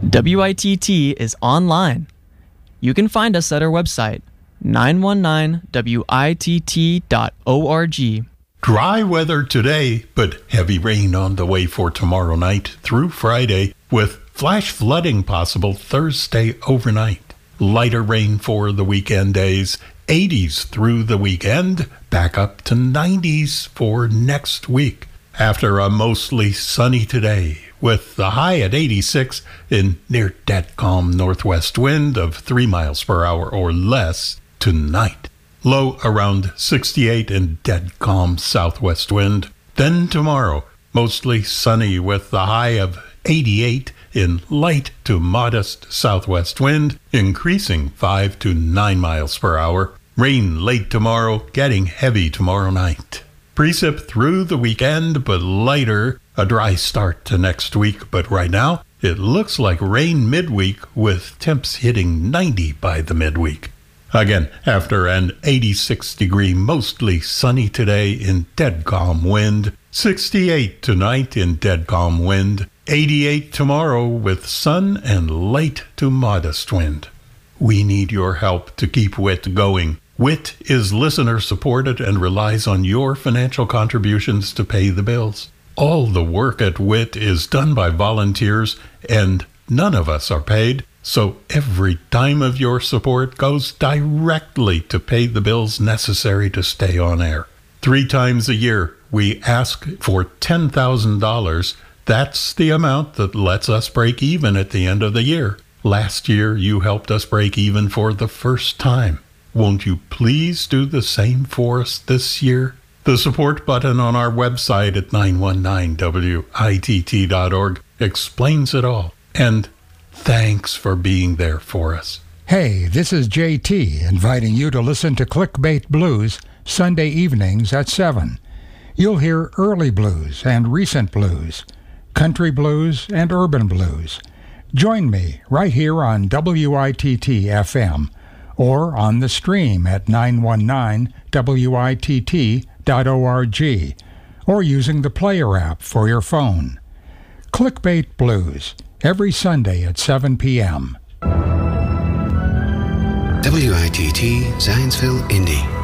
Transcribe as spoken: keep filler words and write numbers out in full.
W I T T is online. You can find us at our website, nine one nine W I T T dot org. Dry weather today, but heavy rain on the way for tomorrow night through Friday, with flash flooding possible Thursday overnight. Lighter rain for the weekend days, eighties through the weekend, back up to nineties for next week. After a mostly sunny today, with the high at eighty-six in near dead calm northwest wind of three miles per hour or less tonight. Low around sixty-eight in dead calm southwest wind. Then tomorrow, mostly sunny with the high of eighty-eight in light to modest southwest wind, increasing five to nine miles per hour. Rain late tomorrow, getting heavy tomorrow night. Precip through the weekend, but lighter. A dry start to next week, but right now, it looks like rain midweek with temps hitting ninety by the midweek. Again, after an eighty-six degree, mostly sunny today in dead calm wind, sixty-eight tonight in dead calm wind, eighty-eight tomorrow with sun and light to modest wind. We need your help to keep W I T going. W I T is listener supported and relies on your financial contributions to pay the bills. All the work at W I T is done by volunteers, and none of us are paid. So every dime of your support goes directly to pay the bills necessary to stay on air. Three times a year, we ask for ten thousand dollars. That's the amount that lets us break even at the end of the year. Last year, you helped us break even for the first time. Won't you please do the same for us this year? The support button on our website at nine one nine W I T T dot org explains it all. And thanks for being there for us. Hey, this is J T inviting you to listen to Clickbait Blues Sunday evenings at seven. You'll hear early blues and recent blues, country blues and urban blues. Join me right here on W I T T F M or on the stream at nine one nine W I T T dot org or using the Player app for your phone. Clickbait Blues, every Sunday at seven p.m. W I T T Zanesville, Indy.